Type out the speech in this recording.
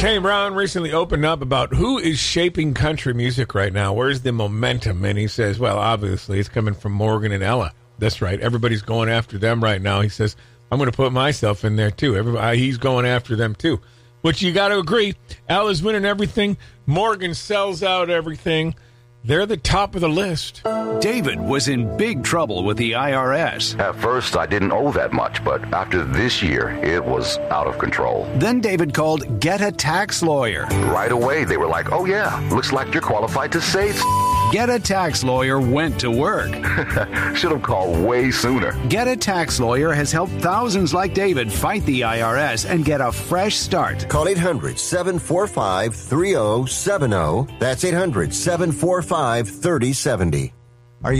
Kenny Brown recently opened up about who is shaping country music right now. Where's the momentum? And he says, well, obviously it's coming from Morgan and Ella. That's right. Everybody's going after them right now. He says, I'm going to put myself in there too. He's going after them too. Which you got to agree. Ella's winning everything. Morgan sells out everything. They're the top of the list. David was in big trouble with the IRS. At first, I didn't owe that much, but after this year, it was out of control. Then David called Get a Tax Lawyer. Right away, they were like, oh yeah, looks like you're qualified to save. Get a Tax Lawyer went to work. Should have called way sooner. Get a Tax Lawyer has helped thousands like David fight the IRS and get a fresh start. Call 800-745-3070. That's 800-745-3070.